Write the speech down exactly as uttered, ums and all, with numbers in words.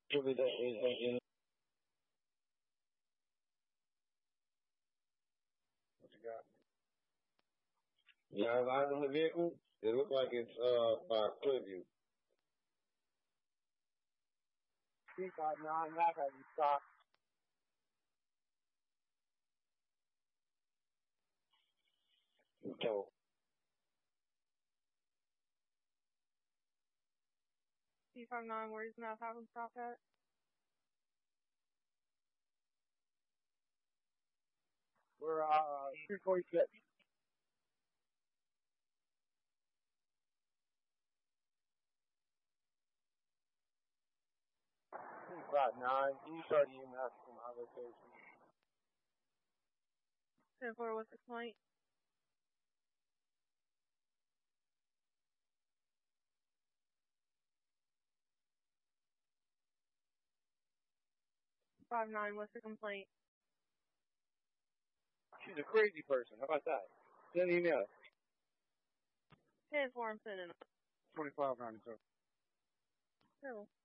Give me that. Is What you got? You have eyes on the vehicle? It looks like it's uh by Clearview. Three five nine, that has you stop. So Three five nine, where's Matt having stop at? We're uh three forty six. Three five nine, you start E M S from our location. ten four, what's the complaint? Five nine, what's the complaint? She's a crazy person. How about that? Send an email. ten four, I'm sending it. twenty-five ninety-seven. Cool.